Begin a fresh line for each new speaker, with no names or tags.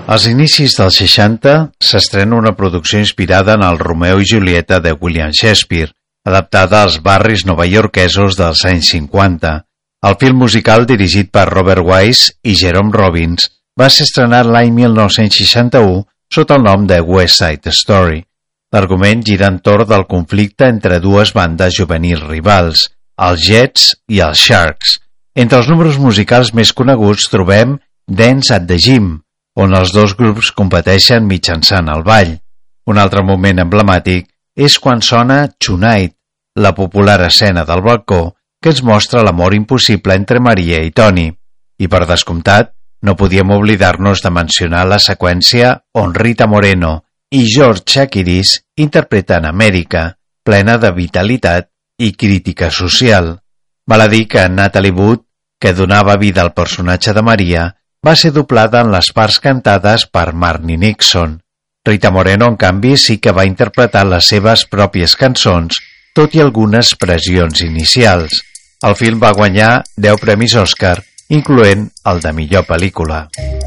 Als inicis dels 60 s'estrena una producció inspirada en el Romeo i Julieta de William Shakespeare, adaptada als barris novaiorquesos dels anys 50. El film musical, dirigit per Robert Wise i Jerome Robbins, va ser estrenat l'any 1961 sota el nom de West Side Story. L'argument gira entorn del conflicte entre dues bandes juvenils rivals, els Jets i els Sharks. Entre els números musicals més coneguts trobem Dance at the Gym, on els dos grups competeixen mitjançant el ball. Un altre moment emblemàtic és quan sona Tonight, la popular escena del balcó que ens mostra l'amor impossible entre Maria i Tony. I per descomptat, no podíem oblidar-nos de mencionar la seqüència on Rita Moreno i George Chakiris interpreten Amèrica, plena de vitalitat i crítica social. Val a dir que Natalie Wood, que donava vida al personatge de Maria, va ser doblada en les parts cantades per Marni Nixon. Rita Moreno, en canvi, sí que va interpretar les seves pròpies cançons, tot i algunes pressions inicials. El film va guanyar 10 premis Oscar, incloent el de millor pel·lícula.